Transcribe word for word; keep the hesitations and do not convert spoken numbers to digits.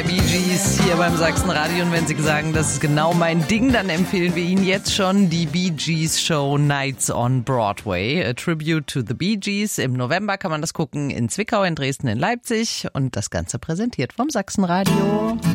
der Bee Gees hier beim Sachsenradio. Und wenn Sie sagen, das ist genau mein Ding, dann empfehlen wir Ihnen jetzt schon die Bee Gees Show Nights on Broadway. A Tribute to the Bee Gees. Im November kann man das gucken in Zwickau, in Dresden, in Leipzig. Und das Ganze präsentiert vom Sachsenradio.